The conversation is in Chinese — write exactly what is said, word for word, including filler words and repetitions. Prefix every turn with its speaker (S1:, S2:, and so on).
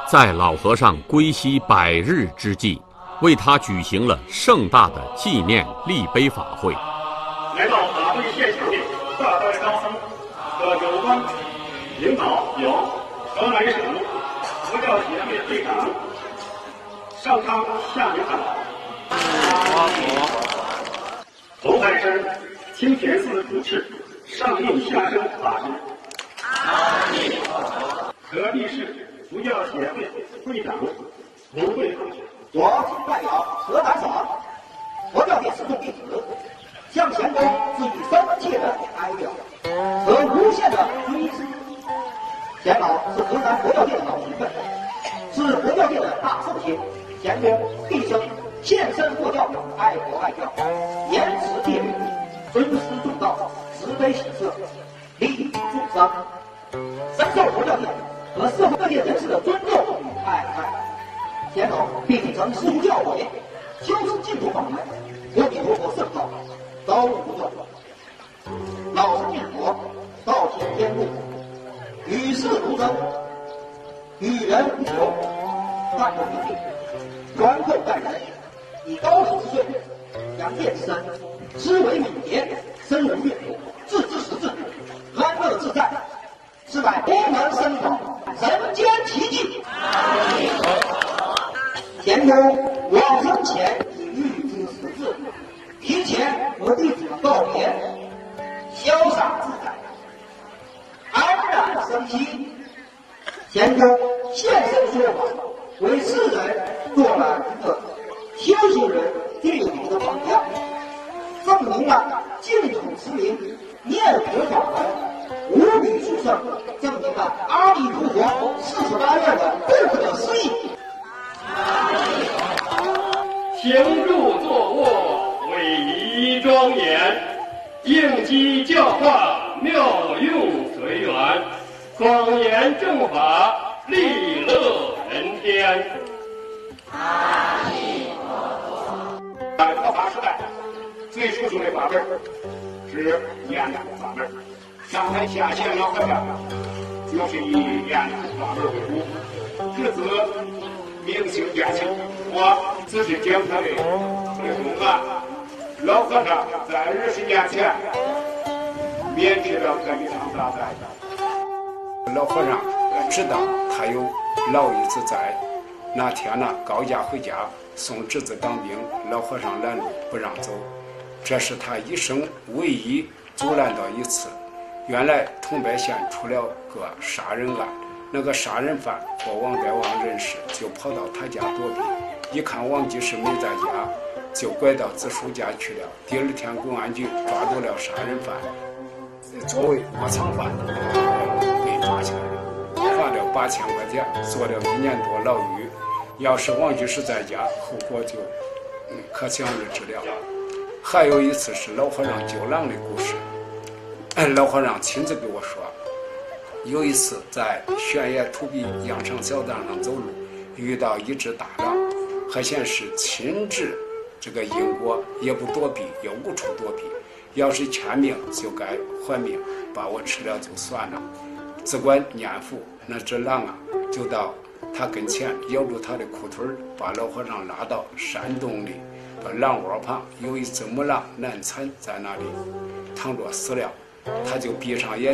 S1: 在老和尚归西百日之际，为他举行了盛大的纪念立碑法会。
S2: 来到法会现场的大代高僧和有关领导有河南省佛教协会会长上苍下明堂，红海山清田寺主持上应下生法师，河地市佛教协会会长胡慧同学，
S3: 我代表河南省佛教界十众弟子，向贤公致以深切的哀悼和无限的追思。贤老是河南佛教界的老前辈，是佛教界的大圣贤。贤公毕生献身佛教，爱国爱教，严持戒律，尊师重道，慈悲喜舍，利益众生，深受佛教界和社会各界人士的尊重与爱戴。贤老并承师父教诲，修持净土法门，阿弥陀佛圣道，朝无不断。老生念佛，道天天路，与世无争，与人无求，淡泊名利，宽厚待人，以高龄之岁，扬业之身，思维敏捷，深入阅读，自知识字，安乐自在，是乃功能深广，人间奇迹。贤公往生前已预知时至，提前和弟子们告别，潇洒自在，安然生息。贤公现身说法，为世人做了一个修行人最好的榜样，证明了净土持名念佛法门无比殊胜，证明了阿弥陀佛四十八愿的不可思议。
S2: 行住坐卧伟仪庄严，应机教化妙用随缘，广言正法利乐人天。阿弥陀佛。在佛法时代，最殊胜的法门是念佛法门。上台下线老和尚就是以念佛法门为主，至此明星变性。我仔细讲他的内容啊，老和尚在二十年前免去了这一场大灾。
S4: 老和尚知道他有老爷子在，那天呢高家回家送侄子当兵，老和尚拦路不让走，这是他一生唯一阻拦到一次。原来桐柏县出了个杀人案，那个杀人犯和王德旺认识，就跑到他家躲避，一看王居士没在家，就拐到子叔家去了。第二天公安局抓住了杀人犯，作为窝藏犯被抓起来了，罚了八千块钱，坐了一年多牢狱。要是王居士在家，后果就可想而知了。还有一次是老和尚救狼的故事，老和尚亲自给我说，有一次在悬崖土壁羊肠小道上走路，遇到一只大狼，还显示亲治这个因果，也不躲避，也无处躲避，要是欠命就该还命，把我吃了就算了。只管念佛，那只狼啊就到他跟前咬住他的裤腿，把老和尚拉到山洞里，把狼窝旁有一只母狼难产在那里躺着死了，他就闭上眼